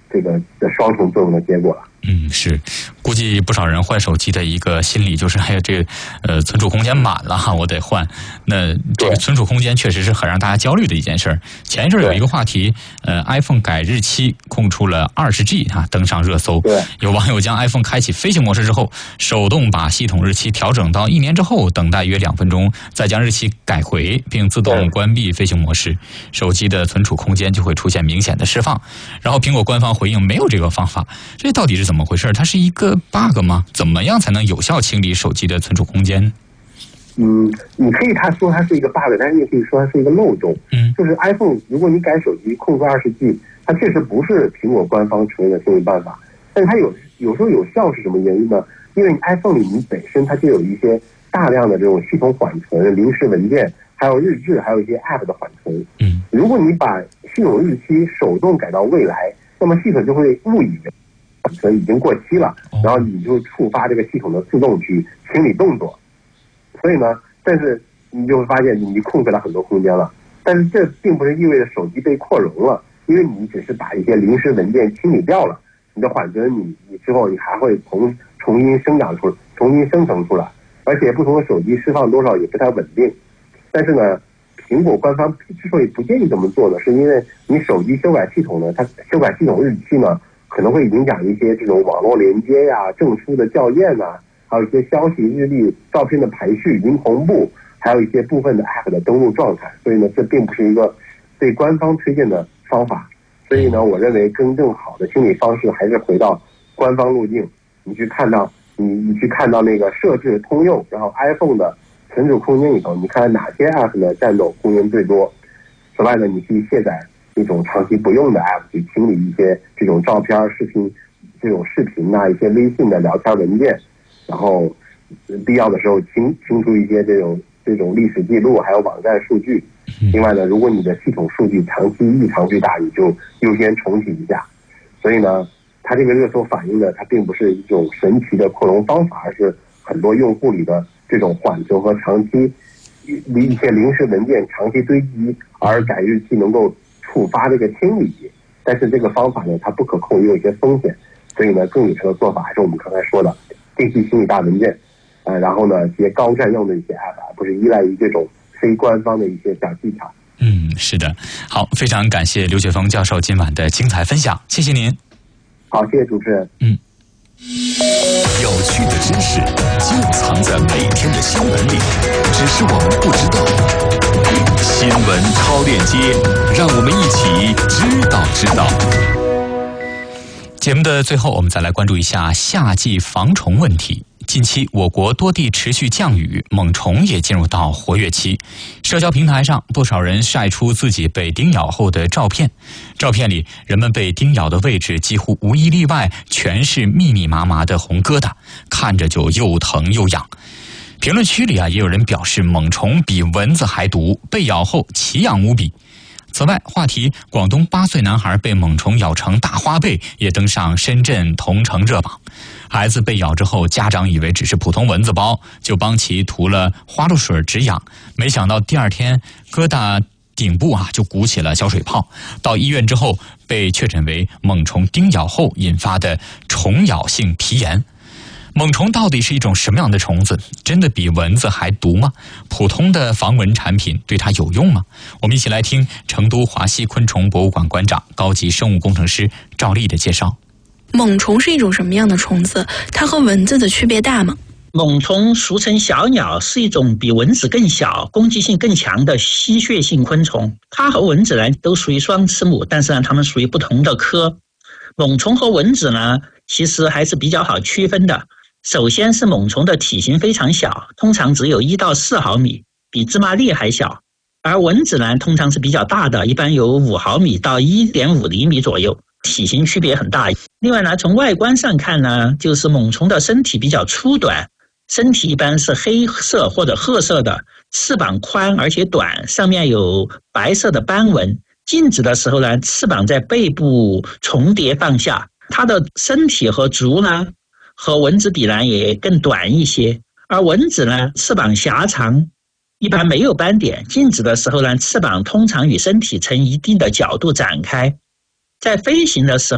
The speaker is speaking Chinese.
这个的双重作用的结果了。 是，估计不少人换手机的一个心理就是，哎呀，这存储空间满了哈，我得换。那这个存储空间确实是很让大家焦虑的一件事。前一阵有一个话题，iPhone 改日期空出了20G 啊，登上热搜。有网友将 iPhone 开启飞行模式之后，手动把系统日期调整到1年之后，等待约2分钟，再将日期改回，并自动关闭飞行模式，手机的存储空间就会出现明显的释放。然后苹果官方回应没有这个方法，这到底是怎么回事？它是一个 bug 吗？怎么样才能有效清理手机的存储空间？ 你可以说它是一个 bug， 但是你也可以说它是一个漏洞。就是 iPhone， 如果你改手机空出20G， 它确实不是苹果官方承认的清理办法，但是它有时候有效是什么原因呢？因为 iPhone 里你本身它就有一些大量的这种系统缓存、临时文件，还有日志，还有一些 App 的缓存。如果你把系统日期手动改到未来，那么系统就会误以为缓存已经过期了，然后你就触发这个系统的自动去清理动作。所以呢，但是你就会发现你空出来很多空间了，但是这并不是意味着手机被扩容了，因为你只是把一些临时文件清理掉了，你的缓存你之后你还会重新生成出来，而且不同的手机释放多少也不太稳定。但是呢，苹果官方之所以不建议这么做呢，是因为你手机修改系统呢，它修改系统日期呢，可能会影响一些这种网络连接呀、证书的校验呐，还有一些消息、日历、照片的排序、零同步，还有一些部分的 App 的登录状态。所以呢，这并不是一个被官方推荐的方法。所以呢，我认为更好的清理方式还是回到官方路径，你去看到那个设置通用，然后 iPhone 的存储空间里头，你看哪些 App 呢占到空间最多。此外呢，你可以卸载一种长期不用的 App 去清理一些这种照片、视频一些微信的聊天文件，然后必要的时候清除一些这种历史记录，还有网站数据。另外呢，如果你的系统数据长期异常巨大，你就优先重启一下。所以呢，它这个热搜反映的它并不是一种神奇的扩容方法，而是很多用户里的这种缓存和长期一些临时文件长期堆积，而改日期能够触发这个清理。但是这个方法呢，它不可控，也有一些风险。所以呢，更有效的做法还是我们刚才说的定期清理大文件，然后呢，一些高占用的一些 App， 不是依赖于这种非官方的一些小技巧。 是的。好，非常感谢刘雪峰教授今晚的精彩分享，谢谢您。 好，谢谢主持人。 有趣的知识就藏在每天的新闻里，只是我们不知道。新闻超链接，让我们一起知道。 节目的最后，我们再来关注一下夏季防虫问题。近期我国多地持续降雨，猛虫也进入到活跃期。社交平台上，不少人晒出自己被叮咬后的照片。照片里，人们被叮咬的位置几乎无一例外全是密密麻麻的红疙瘩，看着就又疼又痒。评论区里也有人表示猛虫比蚊子还毒，被咬后奇痒无比。此外，话题广东8岁男孩被猛虫咬成大花背也登上深圳同城热榜。孩子被咬之后，家长以为只是普通蚊子包，就帮其涂了花露水止痒，没想到第二天疙瘩顶部就鼓起了小水泡。到医院之后被确诊为猛虫叮咬后引发的虫咬性皮炎。猛虫到底是一种什么样的虫子？真的比蚊子还毒吗？普通的防蚊产品对它有用吗？我们一起来听成都华西昆虫博物馆馆长、高级生物工程师赵丽的介绍。 猛虫是一种什么样的虫子？它和蚊子的区别大吗？ 猛虫俗称小鸟，是一种比蚊子更小、攻击性更强的吸血性昆虫。它和蚊子呢都属于双翅目，但是呢它们属于不同的科。猛虫和蚊子呢其实还是比较好区分的。首先是猛虫的体型非常小，通常只有1到4毫米，比芝麻粒还小。而蚊子呢通常是比较大的，一般有5毫米到 1.5厘米左右，体型区别很大。另外呢，从外观上看呢，就是猛虫的身体比较粗短，身体一般是黑色或者褐色的，翅膀宽而且短，上面有白色的斑纹。静止的时候呢，翅膀在背部重叠放下。它的身体和足呢和蚊子比呢也更短一些，而蚊子呢翅膀狭长，一般没有斑点。静止的时候呢，翅膀通常与身体呈一定的角度展开。在飞行的时候